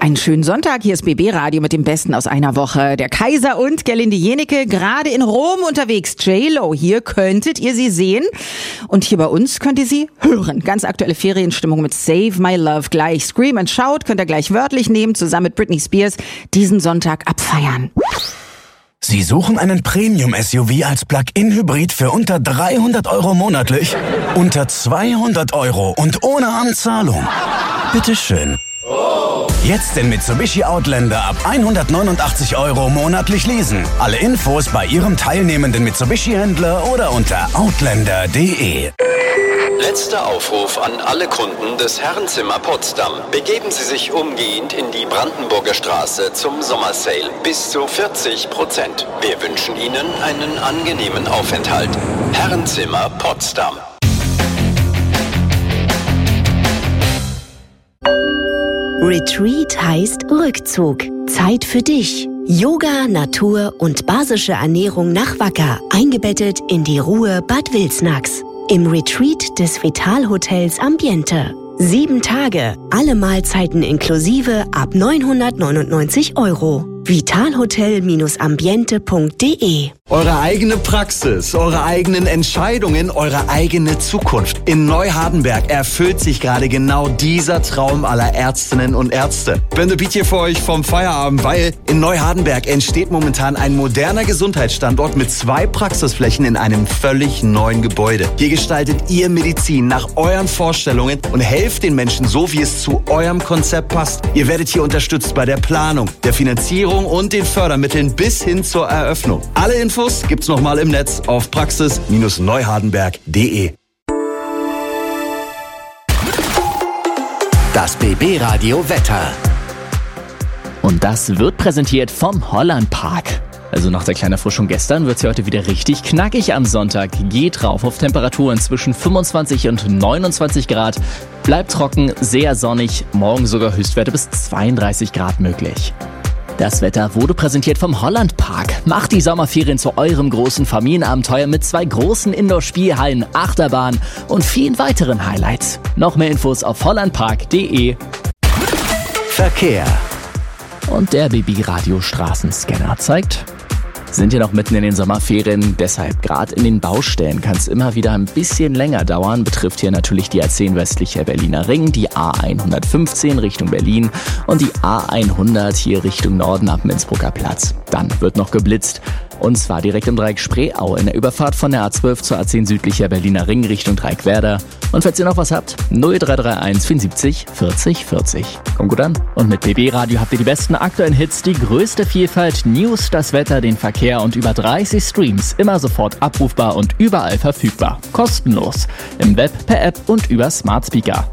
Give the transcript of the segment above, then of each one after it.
Einen schönen Sonntag, hier ist BB Radio mit dem Besten aus einer Woche. Der Kaiser und Gerlinde Jennecke gerade in Rom unterwegs. J-Lo, hier könntet ihr sie sehen und hier bei uns könnt ihr sie hören. Ganz aktuelle Ferienstimmung mit Save My Love gleich. Scream and Shout könnt ihr gleich wörtlich nehmen, zusammen mit Britney Spears diesen Sonntag abfeiern. Sie suchen einen Premium-SUV als Plug-in-Hybrid für unter 300 € monatlich? Unter 200 € und ohne Anzahlung? Bitteschön. Jetzt den Mitsubishi Outlander ab 189 € monatlich leasen. Alle Infos bei Ihrem teilnehmenden Mitsubishi-Händler oder unter outlander.de. Letzter Aufruf an alle Kunden des Herrenzimmer Potsdam. Begeben Sie sich umgehend in die Brandenburger Straße zum Sommersale. Bis zu 40%. Wir wünschen Ihnen einen angenehmen Aufenthalt. Herrenzimmer Potsdam. Retreat heißt Rückzug. Zeit für dich. Yoga, Natur und basische Ernährung nach Wacker. Eingebettet in die Ruhe Bad Wilsnax. Im Retreat des Vital-Hotels Ambiente. 7 Tage, alle Mahlzeiten inklusive ab 999 €. vitalhotel-ambiente.de. Eure eigene Praxis, eure eigenen Entscheidungen, eure eigene Zukunft. In Neuhardenberg erfüllt sich gerade genau dieser Traum aller Ärztinnen und Ärzte. Bände Piet hier für euch vom Feierabend, weil in Neuhardenberg entsteht momentan ein moderner Gesundheitsstandort mit 2 Praxisflächen in einem völlig neuen Gebäude. Hier gestaltet ihr Medizin nach euren Vorstellungen und helft den Menschen so, wie es zu eurem Konzept passt. Ihr werdet hier unterstützt bei der Planung, der Finanzierung und den Fördermitteln bis hin zur Eröffnung. Alle Infos gibt's nochmal im Netz auf praxis-neuhardenberg.de. Das BB Radio Wetter. Und das wird präsentiert vom Holland Park. Also nach der kleinen Erfrischung gestern wird es ja heute wieder richtig knackig am Sonntag. Geht rauf auf Temperaturen zwischen 25 und 29 Grad. Bleibt trocken, sehr sonnig, morgen sogar Höchstwerte bis 32 Grad möglich. Das Wetter wurde präsentiert vom Holland Park. Macht die Sommerferien zu eurem großen Familienabenteuer mit 2 großen Indoor-Spielhallen, Achterbahn und vielen weiteren Highlights. Noch mehr Infos auf hollandpark.de. Verkehr. Und der BB-Radio-Straßenscanner zeigt: Sind ja noch mitten in den Sommerferien, deshalb gerade in den Baustellen kann es immer wieder ein bisschen länger dauern. Betrifft hier natürlich die A10 westlicher Berliner Ring, die A115 Richtung Berlin und die A100 hier Richtung Norden ab dem Innsbrucker Platz. Dann wird noch geblitzt. Und zwar direkt im Dreieck Spreeau in der Überfahrt von der A12 zur A10 südlicher Berliner Ring Richtung Dreieck-Werder. Und falls ihr noch was habt, 0331 74 40 40. Kommt gut an. Und mit BB Radio habt ihr die besten aktuellen Hits, die größte Vielfalt, News, das Wetter, den Verkehr und über 30 Streams. Immer sofort abrufbar und überall verfügbar. Kostenlos. Im Web, per App und über Smart Speaker.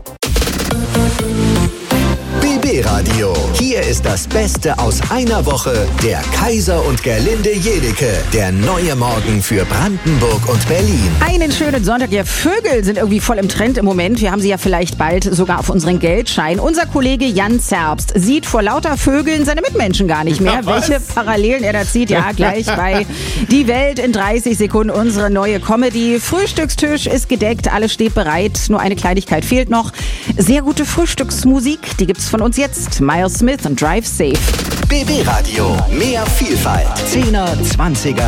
BB Radio. Hier ist das Beste aus einer Woche. Der Kaiser und Gerlinde Jennecke. Der neue Morgen für Brandenburg und Berlin. Einen schönen Sonntag. Ja, Vögel sind irgendwie voll im Trend im Moment. Wir haben sie ja vielleicht bald sogar auf unseren Geldschein. Unser Kollege Jan Zerbst sieht vor lauter Vögeln seine Mitmenschen gar nicht mehr. Welche Parallelen er da zieht, ja, gleich bei Die Welt in 30 Sekunden. Unsere neue Comedy. Frühstückstisch ist gedeckt, alles steht bereit. Nur eine Kleinigkeit fehlt noch. Sehr gute Frühstücksmusik, die gibt's von uns jetzt. Miles Smith und Drive Safe. BB Radio. Mehr Vielfalt. 10er, 20er,